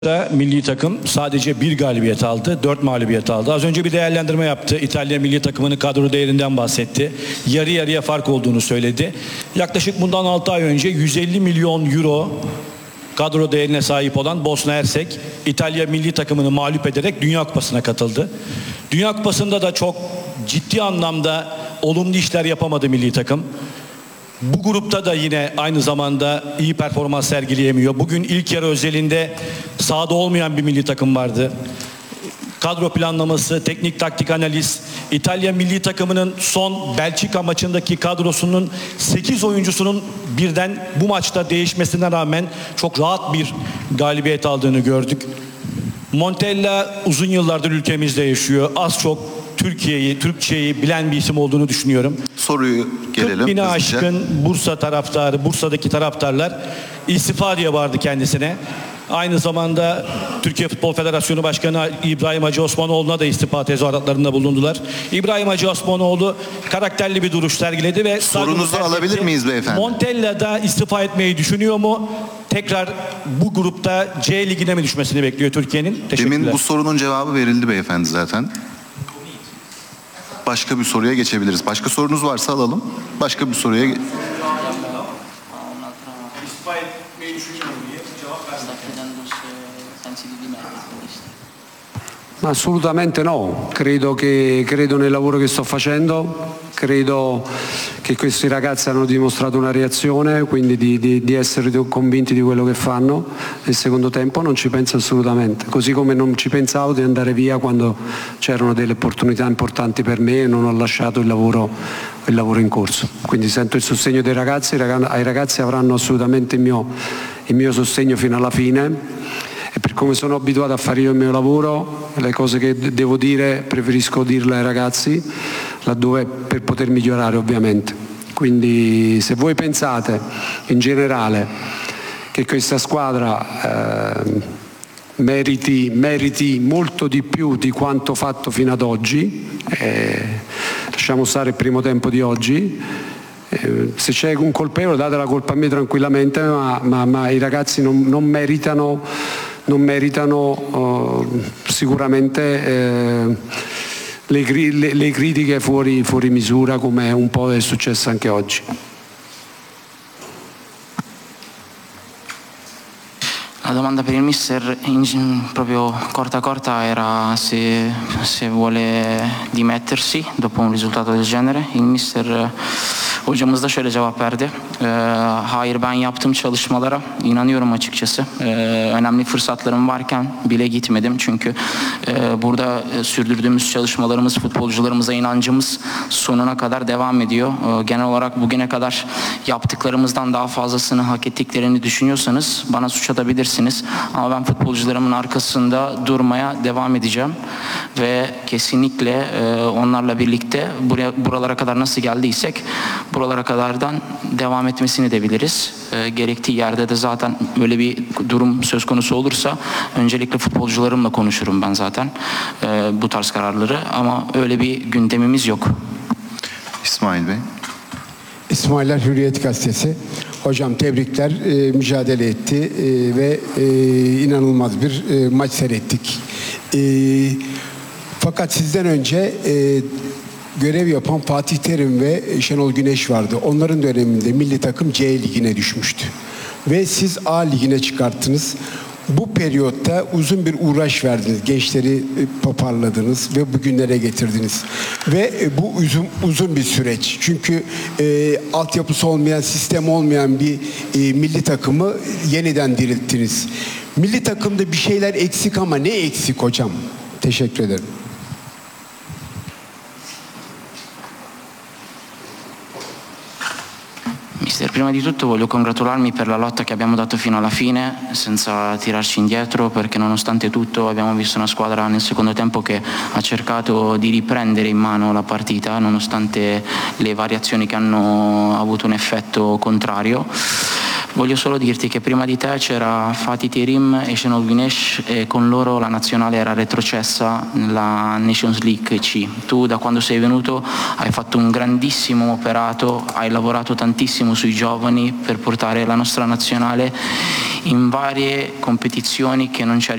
Da milli takım sadece bir galibiyet aldı, 4 mağlubiyet aldı. Az önce bir değerlendirme yaptı. İtalya milli takımının kadro değerinden bahsetti. Yarı yarıya fark olduğunu söyledi. Yaklaşık bundan 6 ay önce 150 milyon euro kadro değerine sahip olan Bosna Hersek, İtalya milli takımını mağlup ederek Dünya Kupası'na katıldı. Dünya Kupası'nda da çok ciddi anlamda olumlu işler yapamadı milli takım. Bu grupta da yine aynı zamanda iyi performans sergileyemiyor. Bugün ilk yarı özelinde sahada olmayan bir milli takım vardı. Kadro planlaması, teknik taktik analiz, İtalya milli takımının son Belçika maçındaki kadrosunun 8 oyuncusunun birden bu maçta değişmesine rağmen çok rahat bir galibiyet aldığını gördük. Montella uzun yıllardır ülkemizde yaşıyor. Az çok Türkiye'yi, Türkçeyi bilen bir isim olduğunu düşünüyorum. Soruyu gelelim. 40 bine aşkın Bursa taraftarı, Bursa'daki taraftarlar istifa diye vardı kendisine. Aynı zamanda Türkiye Futbol Federasyonu Başkanı İbrahim Hacı Osmanoğlu'na da istifa tezahüratlarında bulundular. İbrahim Hacı Osmanoğlu karakterli bir duruş sergiledi ve sorunuzu alabilir miyiz beyefendi? Montella da istifa etmeyi düşünüyor mu? Tekrar bu grupta C ligine mi düşmesini bekliyor Türkiye'nin? Teşekkürler. Demin bu sorunun cevabı verildi beyefendi zaten. Başka bir soruya geçebiliriz. Başka sorunuz varsa alalım. Başka bir soruya Assolutamente no, credo nel lavoro che sto facendo, credo che questi ragazzi hanno dimostrato una reazione, quindi di essere convinti di quello che fanno nel secondo tempo. Non ci penso assolutamente, così come non ci pensavo di andare via quando c'erano delle opportunità importanti per me e non ho lasciato il lavoro in corso. Quindi sento il sostegno dei ragazzi, ai ragazzi avranno assolutamente il mio sostegno fino alla fine. E per come sono abituato a fare io il mio lavoro, le cose che devo dire preferisco dirle ai ragazzi, laddove per poter migliorare ovviamente. Quindi se voi pensate in generale che questa squadra meriti molto di più di quanto fatto fino ad oggi, lasciamo stare il primo tempo di oggi, se c'è un colpevole date la colpa a me tranquillamente, ma i ragazzi non meritano sicuramente le critiche fuori misura, come un po' è successo anche oggi. La domanda per il mister proprio corta era se vuole dimettersi dopo un risultato del genere. Il mister hocamız da şöyle cevap verdi. Hayır, ben yaptığım çalışmalara inanıyorum açıkçası. Önemli fırsatlarım varken bile gitmedim. Çünkü burada sürdürdüğümüz çalışmalarımız, futbolcularımıza inancımız sonuna kadar devam ediyor. Genel olarak bugüne kadar yaptıklarımızdan daha fazlasını hak ettiklerini düşünüyorsanız bana suç atabilirsiniz. Ama ben futbolcularımın arkasında durmaya devam edeceğim. Ve kesinlikle onlarla birlikte buralara kadar nasıl geldiysek buralara kadardan devam etmesini de biliriz. Gerektiği yerde de zaten böyle bir durum söz konusu olursa öncelikle futbolcularımla konuşurum ben zaten bu tarz kararları, ama öyle bir gündemimiz yok. İsmail Bey. İsmailer Hürriyet Gazetesi. Hocam tebrikler, mücadele etti ve inanılmaz bir maç seyrettik. Fakat sizden önce görev yapan Fatih Terim ve Şenol Güneş vardı. Onların döneminde milli takım C ligine düşmüştü. Ve siz A ligine çıkarttınız. Bu periyotta uzun bir uğraş verdiniz. Gençleri toparladınız ve bugünlere getirdiniz. Ve bu uzun bir süreç. Çünkü altyapısı olmayan, sistem olmayan bir milli takımı yeniden dirilttiniz. Milli takımda bir şeyler eksik, ama ne eksik hocam? Teşekkür ederim. Mister, prima di tutto voglio congratularmi per la lotta che abbiamo dato fino alla fine, senza tirarci indietro, perché nonostante tutto abbiamo visto una squadra nel secondo tempo che ha cercato di riprendere in mano la partita, nonostante le variazioni che hanno avuto un effetto contrario. Voglio solo dirti che prima di te c'era Fatih Terim e Şenol Güneş e con loro la nazionale era retrocessa nella Nations League C. Tu da quando sei venuto hai fatto un grandissimo operato, hai lavorato tantissimo sui giovani per portare la nostra nazionale in varie competizioni che non ci